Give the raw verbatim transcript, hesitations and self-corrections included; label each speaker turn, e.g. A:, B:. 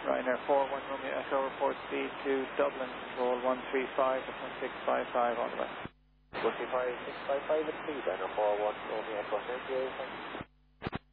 A: Ryanair four one Romeo Echo, report speed to Dublin, control one three five at one six five five on the way.
B: one three five, six five five at speed, Ryanair four one Romeo Echo, ninety-eight.